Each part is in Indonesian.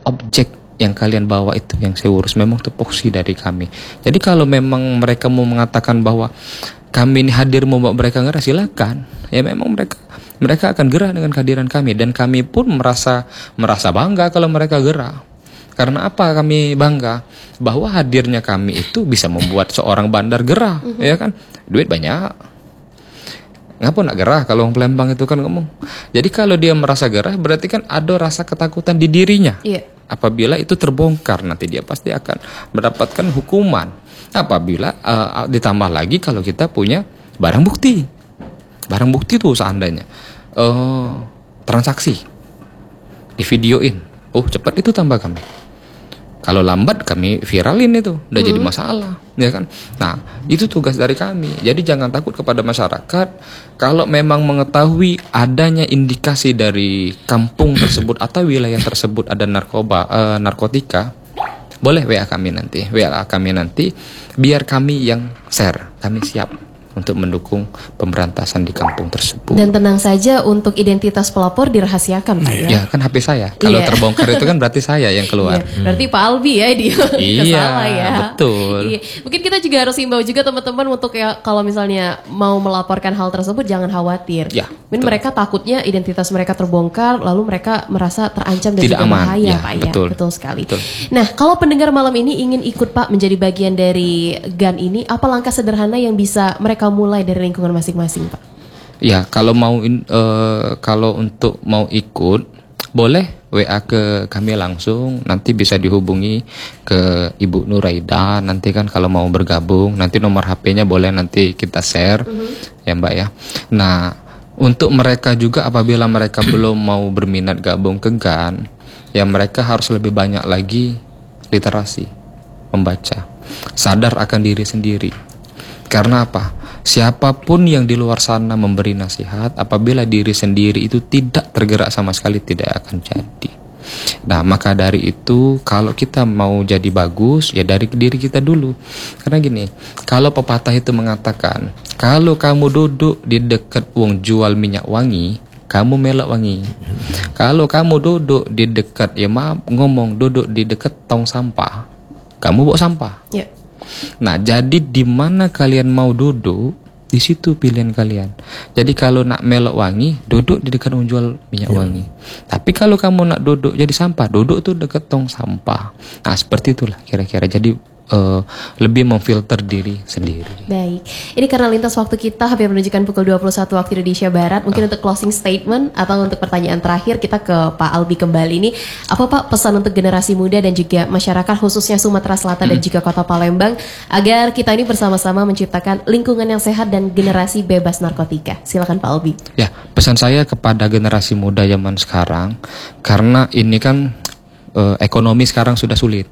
objek yang kalian bawa itu yang saya urus, memang tupoksi dari kami. Jadi kalau memang mereka mau mengatakan bahwa kami ini hadir membawa mereka gerah, silakan. Ya memang mereka akan gerah dengan kehadiran kami, dan kami pun merasa bangga kalau mereka gerah. Karena apa kami bangga? Bahwa hadirnya kami itu bisa membuat seorang bandar gerah, ya kan? Duit banyak. Ngapa nak gerah kalau orang Palembang itu kan ngomong. Jadi kalau dia merasa gerah, berarti kan ada rasa ketakutan di dirinya. Iya. Apabila itu terbongkar, nanti dia pasti akan mendapatkan hukuman. Apabila ditambah lagi kalau kita punya barang bukti. Barang bukti tuh seandainya transaksi divideoin, cepat itu tambah kami. Kalau lambat kami viralin, itu udah jadi masalah, ya kan? Nah, itu tugas dari kami. Jadi jangan takut kepada masyarakat. Kalau memang mengetahui adanya indikasi dari kampung tersebut atau wilayah tersebut ada narkotika, boleh WA kami nanti, biar kami yang share. Kami siap untuk mendukung pemberantasan di kampung tersebut. Dan tenang saja, untuk identitas pelapor dirahasiakan, Pak, ya? Ya kan HP saya. Kalau terbongkar itu kan berarti saya yang keluar. Iya. Berarti Pak Albi ya dia. Iya, salah ya. Betul. Iya. Mungkin kita juga harus himbau juga teman-teman untuk ya, kalau misalnya mau melaporkan hal tersebut jangan khawatir. Ya, mereka takutnya identitas mereka terbongkar, lalu mereka merasa terancam dan tidak juga aman. bahaya, Ya, Pak, betul. ya. Betul sekali. Betul. Nah, kalau pendengar malam ini ingin ikut, Pak, menjadi bagian dari GAN ini, apa langkah sederhana yang bisa mereka mulai dari lingkungan masing-masing, Pak? Ya, kalau untuk mau ikut, boleh WA ke kami langsung. Nanti bisa dihubungi ke Ibu Nuraida. Nanti kan kalau mau bergabung, nanti nomor HP-nya boleh nanti kita share, ya Mbak ya. Nah, untuk mereka juga apabila mereka belum mau berminat gabung ke GAN, ya mereka harus lebih banyak lagi literasi, membaca, sadar akan diri sendiri. Karena apa? Siapapun yang di luar sana memberi nasihat, apabila diri sendiri itu tidak tergerak sama sekali, tidak akan jadi. Nah, maka dari itu kalau kita mau jadi bagus, ya dari diri kita dulu. Karena gini, kalau pepatah itu mengatakan, kalau kamu duduk di dekat wong jual minyak wangi, kamu melok wangi. Kalau kamu duduk di dekat, duduk di dekat tong sampah, kamu bawa sampah. Ya. Nah, jadi di mana kalian mau duduk, di situ pilihan kalian. Jadi kalau nak melok wangi, duduk di dekat menjual minyak wangi. Tapi kalau kamu nak duduk jadi sampah, duduk tuh dekat tong sampah. Nah, seperti itulah kira-kira. Jadi lebih memfilter diri sendiri. Baik, ini karena lintas waktu kita hampir menunjukkan pukul 21 waktu Indonesia Barat. Mungkin untuk closing statement atau untuk pertanyaan terakhir kita ke Pak Albi kembali nih. Apa Pak pesan untuk generasi muda dan juga masyarakat khususnya Sumatera Selatan dan juga Kota Palembang agar kita ini bersama-sama menciptakan lingkungan yang sehat dan generasi bebas narkotika? Silakan Pak Albi. Ya, pesan saya kepada generasi muda zaman sekarang, karena ini kan ekonomi sekarang sudah sulit.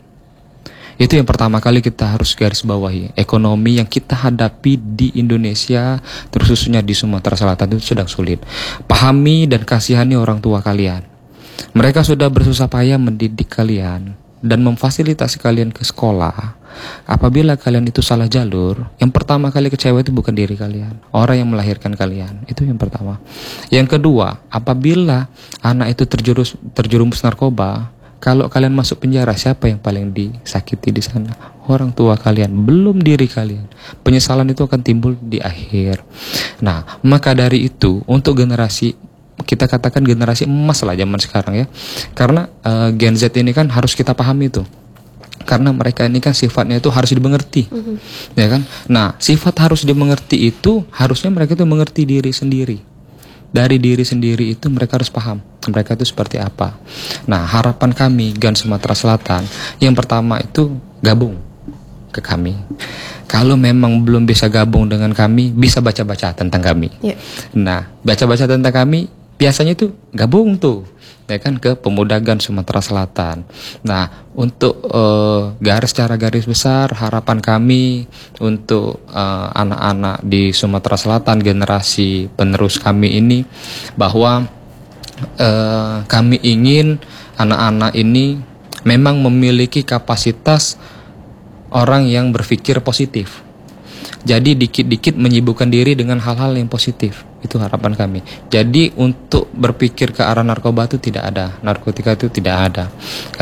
Itu yang pertama kali kita harus garis bawahi. Ekonomi yang kita hadapi di Indonesia, terkhususnya di Sumatera Selatan itu sedang sulit. Pahami dan kasihani orang tua kalian. Mereka sudah bersusah payah mendidik kalian dan memfasilitasi kalian ke sekolah. Apabila kalian itu salah jalur, yang pertama kali kecewa itu bukan diri kalian, orang yang melahirkan kalian. Itu yang pertama. Yang kedua, apabila anak itu terjerumus narkoba, kalau kalian masuk penjara, siapa yang paling disakiti di sana? Orang tua kalian, belum diri kalian. Penyesalan itu akan timbul di akhir. Nah, maka dari itu untuk generasi, kita katakan generasi emas lah zaman sekarang ya. Karena Gen Z ini kan harus kita pahami itu. Karena mereka ini kan sifatnya itu harus dimengerti, ya kan? Nah, sifat harus dimengerti itu harusnya mereka itu mengerti diri sendiri. Dari diri sendiri itu mereka harus paham mereka itu seperti apa. Nah, harapan kami GAN Sumatera Selatan yang pertama itu gabung ke kami. Kalau memang belum bisa gabung dengan kami, bisa baca-baca tentang kami. Nah, baca-baca tentang kami biasanya itu gabung tuh, ya kan, ke Pemuda GAN Sumatera Selatan. Nah, untuk secara garis besar harapan kami untuk anak-anak di Sumatera Selatan, generasi penerus kami ini, bahwa kami ingin anak-anak ini memang memiliki kapasitas orang yang berpikir positif. Jadi dikit-dikit menyibukkan diri dengan hal-hal yang positif. Itu harapan kami. Jadi untuk berpikir ke arah narkoba itu tidak ada, narkotika itu tidak ada.